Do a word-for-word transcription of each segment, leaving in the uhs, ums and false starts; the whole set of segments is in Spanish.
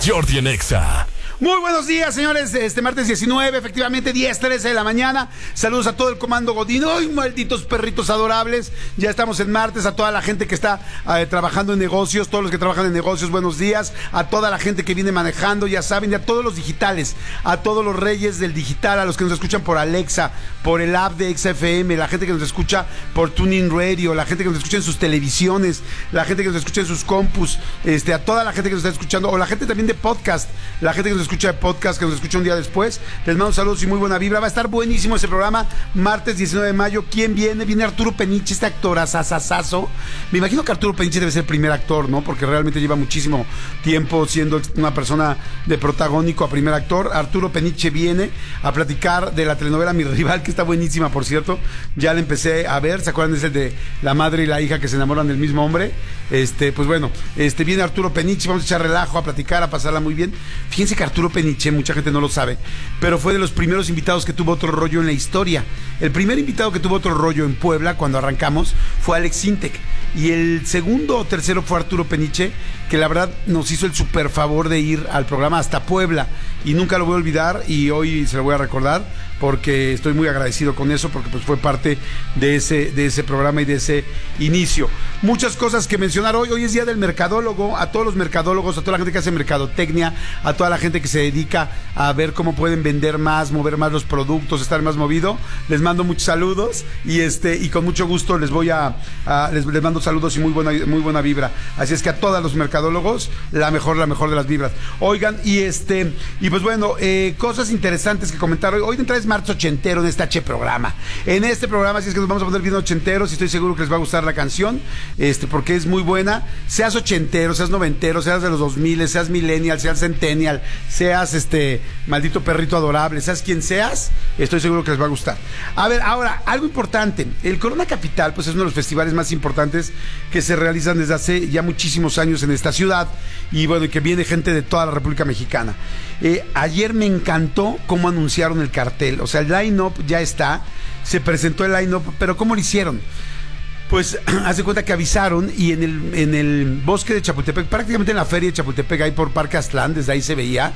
Jordi en Exa. Muy buenos días, señores. Este martes diecinueve, efectivamente, diez trece de la mañana. Saludos a todo el comando Godín. ¡Ay, malditos perritos adorables! Ya estamos en martes. A toda la gente que está eh, trabajando en negocios, todos los que trabajan en negocios, buenos días. A toda la gente que viene manejando, ya saben, y a todos los digitales, a todos los reyes del digital, a los que nos escuchan por Alexa, por el app de Exa F M, la gente que nos escucha por TuneIn Radio, la gente que nos escucha en sus televisiones, la gente que nos escucha en sus compus, este, a toda la gente que nos está escuchando, o la gente también de podcast, la gente que nos escucha de podcast, que nos escucha un día después. Les mando saludos y muy buena vibra. Va a estar buenísimo ese programa, martes diecinueve de mayo. ¿Quién viene? Viene Arturo Peniche, este actor asasasazo. Me imagino que Arturo Peniche debe ser el primer actor, ¿no? Porque realmente lleva muchísimo tiempo siendo una persona de protagónico a primer actor. Arturo Peniche viene a platicar de la telenovela Mi Rival, que está buenísima, por cierto. Ya la empecé a ver. ¿Se acuerdan de ese de la madre y la hija que se enamoran del mismo hombre? Este, pues bueno, este viene Arturo Peniche. Vamos a echar relajo, a platicar, a pasarla muy bien. Fíjense que Arturo Peniche, mucha gente no lo sabe, pero fue de los primeros invitados que tuvo otro rollo en la historia. El primer invitado que tuvo otro rollo en Puebla cuando arrancamos fue Alex Sintek, y el segundo o tercero fue Arturo Peniche, que la verdad nos hizo el super favor de ir al programa hasta Puebla, y nunca lo voy a olvidar, y hoy se lo voy a recordar porque estoy muy agradecido con eso, porque pues fue parte de ese, de ese programa y de ese inicio. Muchas cosas que mencionar hoy. Hoy es día del mercadólogo. A todos los mercadólogos, a toda la gente que hace mercadotecnia, a toda la gente que se dedica a ver cómo pueden vender más, mover más los productos, estar más movido, les mando muchos saludos, y este y con mucho gusto les voy a, a les, les mando saludos y muy buena, muy buena vibra. Así es que a todos los mercadólogos, la mejor, la mejor de las vibras. Oigan, y este y pues bueno, eh, cosas interesantes que comentar hoy. Hoy de entrada es martes ochentero en este H programa. En este programa, así es que nos vamos a poner bien ochenteros, y estoy seguro que les va a gustar la canción, este, porque es muy buena. Seas ochentero, seas noventero, seas de los dos mil, seas millennial, seas centennial, seas este maldito perrito adorable, seas quien seas, estoy seguro que les va a gustar. A ver, ahora, algo importante. El Corona Capital, pues es uno de los festivales más importantes que se realizan desde hace ya muchísimos años en esta ciudad, y bueno, y que viene gente de toda la República Mexicana. Eh, ayer me encantó cómo anunciaron el cartel. O sea, el line-up ya está, se presentó el line-up, pero ¿cómo lo hicieron? Pues, hace cuenta que avisaron, y en el, en el bosque de Chapultepec, prácticamente en la feria de Chapultepec, ahí por Parque Aztlán, desde ahí se veía,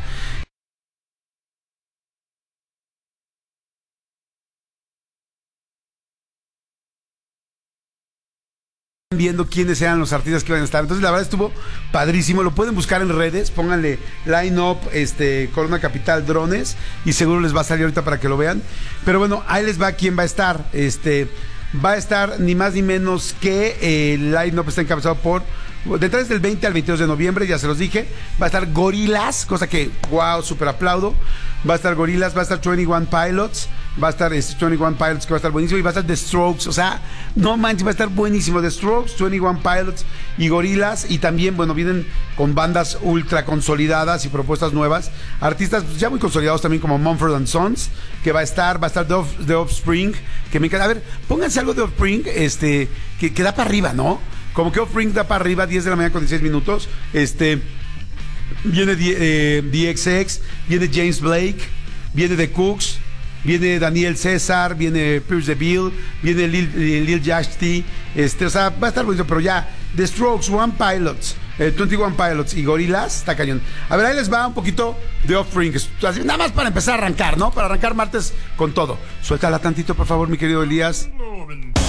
viendo quiénes eran los artistas que iban a estar. Entonces la verdad estuvo padrísimo. Lo pueden buscar en redes, pónganle line up, este, Corona Capital Drones, y seguro les va a salir ahorita para que lo vean. Pero bueno, ahí les va quién va a estar. Este va a estar ni más ni menos que eh, el line up está encabezado por, detrás del veinte al veintidós de noviembre, ya se los dije. Va a estar Gorillaz, cosa que wow, súper aplaudo. Va a estar Gorillaz, va a estar veintiuno Pilots, va a estar este, veintiuno Pilots, que va a estar buenísimo, y va a estar The Strokes. O sea, no manches, va a estar buenísimo. The Strokes, veintiuno Pilots y Gorillaz. Y también, bueno, vienen con bandas ultra consolidadas y propuestas nuevas. Artistas ya muy consolidados también, como Mumford and Sons, que va a estar, va a estar The, Off, The Offspring, que me encanta. A ver, pónganse algo de Offspring, este, que, que da para arriba, ¿no? Como que Offspring da para arriba, diez de la mañana con dieciséis minutos. Este... Viene eh, D X X, viene James Blake, viene The Cooks, viene Daniel César, viene Pierce DeVille, viene Lil, Lil Yachty, este, o sea, va a estar bonito, pero ya, The Strokes, One Pilots, eh, veintiuno Pilots y Gorillaz, está cañón. A ver, ahí les va un poquito de Offspring, nada más para empezar a arrancar, ¿no? Para arrancar martes con todo. Suéltala tantito, por favor, mi querido Elías.